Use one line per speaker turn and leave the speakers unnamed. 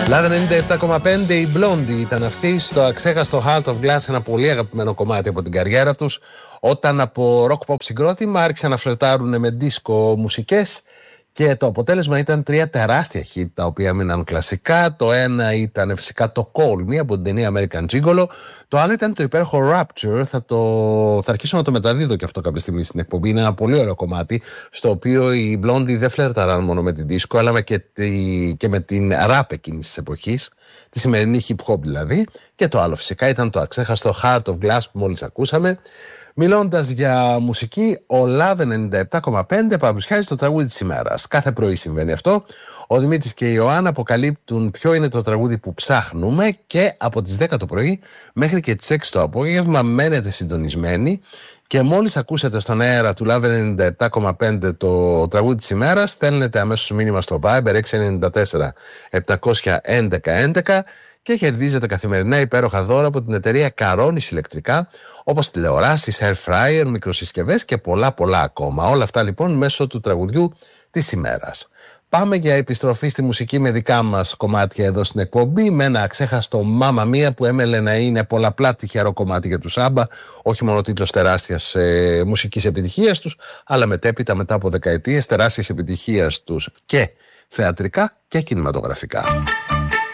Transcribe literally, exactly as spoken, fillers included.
Λάδα ενενήντα επτά κόμμα πέντε, η Blondie ήταν αυτή στο αξέχαστο Heart of Glass, ένα πολύ αγαπημένο κομμάτι από την καριέρα τους, όταν από rock pop συγκρότημα άρχισαν να φλερτάρουν με disco μουσικές και το αποτέλεσμα ήταν τρία τεράστια hit τα οποία μείναν κλασικά. Το ένα ήταν φυσικά το Call Me από την ταινία American Gigolo, το άλλο ήταν το υπέροχο Rapture. Θα, το... θα αρχίσω να το μεταδίδω και αυτό κάποια στιγμή στην εκπομπή. Είναι ένα πολύ ωραίο κομμάτι στο οποίο οι Blondie δεν φλερταραν μόνο με την disco αλλά και, τη... και με την rap εκείνης της εποχής, τη σημερινή hip hop δηλαδή. Και το άλλο φυσικά ήταν το αξέχαστο Heart of Glass που μόλις ακούσαμε. Μιλώντας για μουσική, ο Love ενενήντα επτά κόμμα πέντε παρουσιάζει το τραγούδι της ημέρας. Κάθε πρωί συμβαίνει αυτό. Ο Δημήτρης και η Ιωάννα αποκαλύπτουν ποιο είναι το τραγούδι που ψάχνουμε και από τις δέκα το πρωί μέχρι και τις έξι το απόγευμα μένετε συντονισμένοι και μόλις ακούσετε στον αέρα του Love ενενήντα επτά κόμμα πέντε το τραγούδι της ημέρας, στέλνετε αμέσως μήνυμα στο Viber έξι εννιά τέσσερα επτακόσια έντεκα έντεκα και κερδίζετε καθημερινά υπέροχα δώρα από την εταιρεία Caronis ηλεκτρικά, όπως τηλεοράσεις, air fryer, μικροσυσκευές και πολλά πολλά ακόμα. Όλα αυτά λοιπόν μέσω του τραγουδιού της ημέρας. Πάμε για επιστροφή στη μουσική με δικά μας κομμάτια εδώ στην εκπομπή, με ένα αξέχαστο Mamma Mia που έμελε να είναι πολλαπλά τυχερό κομμάτι για τους Άμπα, όχι μόνο τίτλος τεράστιας ε, μουσικής επιτυχίας τους, αλλά μετέπειτα μετά από δεκαετίες τεράστιας επιτυχίας τους και θεατρικά και κινηματογραφικά.